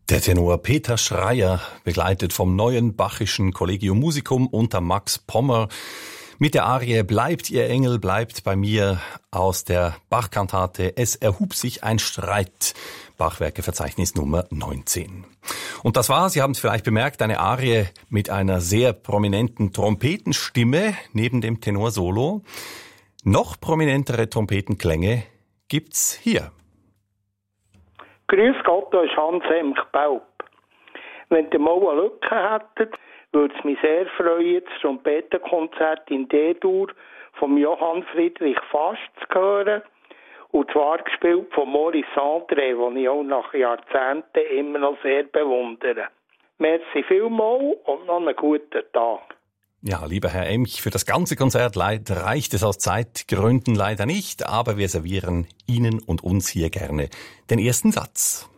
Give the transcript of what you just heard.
Der Tenor Peter Schreyer, begleitet vom neuen Bachischen Collegium Musicum unter Max Pommer, mit der Arie Bleibt ihr Engel, bleibt bei mir aus der Bach-Kantate Es erhub sich ein Streit, Bachwerkeverzeichnis Nummer 19. Und das war, Sie haben es vielleicht bemerkt, eine Arie mit einer sehr prominenten Trompetenstimme neben dem Tenorsolo. Noch prominentere Trompetenklänge gibt's hier. Grüß Gott, da ist Hans-Emch Baub. Wenn ihr mal eine Lücke hättet, würde es mich sehr freuen, das Trompetenkonzert in D-Dur von Johann Friedrich Fast zu hören. Und zwar gespielt von Maurice André, den ich auch nach Jahrzehnten immer noch sehr bewundere. Merci vielmals und noch einen guten Tag. Ja, lieber Herr Emch, für das ganze Konzert reicht es aus Zeitgründen leider nicht, aber wir servieren Ihnen und uns hier gerne den ersten Satz.